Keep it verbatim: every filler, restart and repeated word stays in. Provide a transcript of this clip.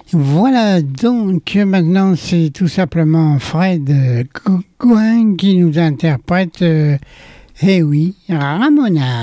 Voilà, donc maintenant c'est tout simplement Fred Gouin qui nous interprète, euh, eh oui, Ramona.